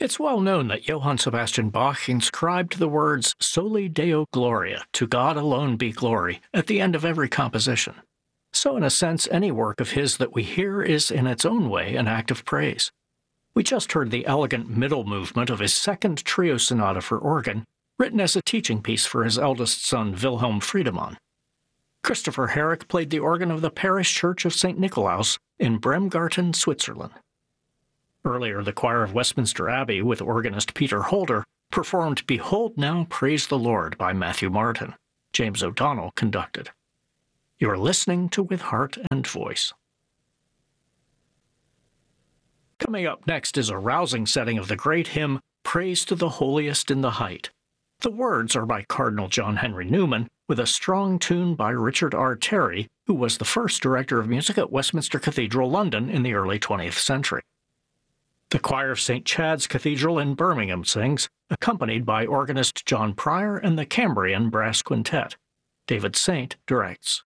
It's well known that Johann Sebastian Bach inscribed the words Soli Deo Gloria, to God alone be glory, at the end of every composition. So in a sense, any work of his that we hear is in its own way an act of praise. We just heard the elegant middle movement of his second trio sonata for organ, written as a teaching piece for his eldest son Wilhelm Friedemann. Christopher Herrick played the organ of the parish church of St. Nikolaus in Bremgarten, Switzerland. Earlier, the choir of Westminster Abbey, with organist Peter Holder, performed Behold Now, Praise the Lord by Matthew Martin. James O'Donnell conducted. You're listening to With Heart and Voice. Coming up next is a rousing setting of the great hymn, Praise to the Holiest in the Height. The words are by Cardinal John Henry Newman, with a strong tune by Richard R. Terry, who was the first director of music at Westminster Cathedral, London, in the early 20th century. The choir of St. Chad's Cathedral in Birmingham sings, accompanied by organist John Pryor and the Cambrian Brass Quintet. David Saint directs.